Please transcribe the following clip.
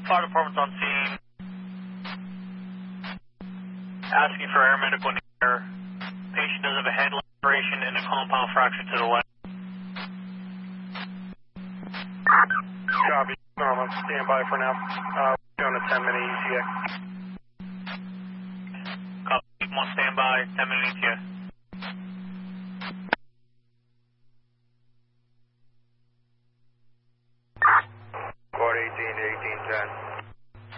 Fire department's on scene. Asking for air medical in the air. Patient does have a head laceration and a compound fracture to the left. Copy. I'm stand by for now. Going to 10-minute ETA. Copy. Keep on standby. 10-minute ETA.